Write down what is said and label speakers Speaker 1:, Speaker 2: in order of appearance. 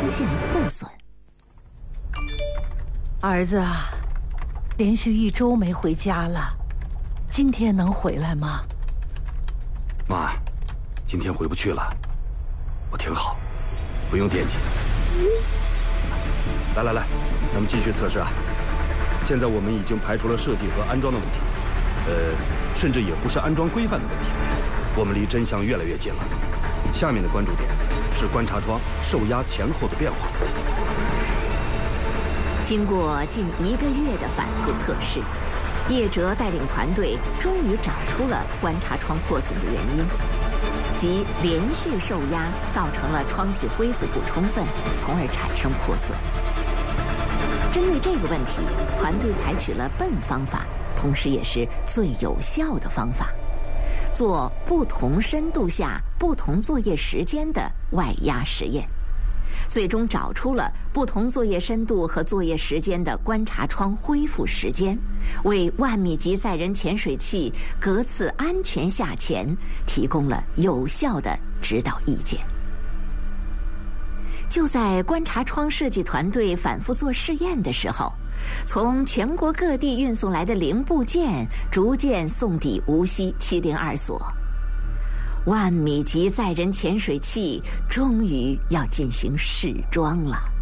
Speaker 1: 出现破损。
Speaker 2: 儿子啊，连续1周没回家了，今天能回来吗？
Speaker 3: 妈，今天回不去了，我挺好，不用惦记。来，咱们继续测试啊！现在我们已经排除了设计和安装的问题，甚至也不是安装规范的问题，我们离真相越来越近了。下面的关注点是观察窗受压前后的变化。
Speaker 1: 经过近1个月的反复测试，叶哲带领团队终于找出了观察窗破损的原因，即连续受压造成了窗体恢复不充分，从而产生破损。针对这个问题，团队采取了笨方法，同时也是最有效的方法，做不同深度下不同作业时间的外压实验，最终找出了不同作业深度和作业时间的观察窗恢复时间，为10000米级载人潜水器隔次安全下潜提供了有效的指导意见。就在观察窗设计团队反复做试验的时候，从全国各地运送来的零部件逐渐送抵无锡702所，10000米级载人潜水器终于要进行试装了。